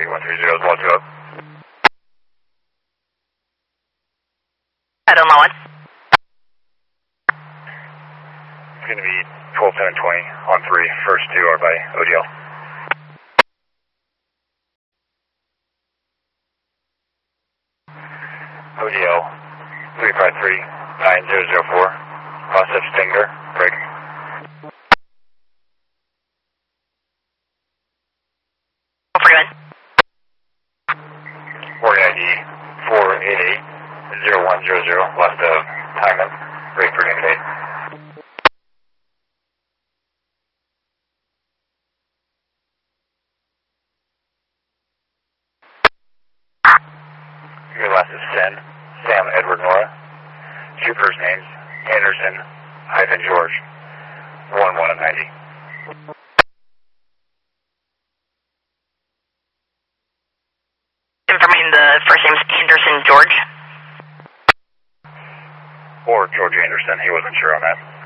130 is walk up. Head on one. It's going to be 12720 on 3. First 2 are by ODL. ODL 353-9004. Process Stinger. Break. Order ID 488-0100. Left of Timon. Break for indicate. Your last is Sam Edward Nora. 2 first names, Anderson-George, 1190. Confirming the first name's Anderson George. Or George Anderson, he wasn't sure on that.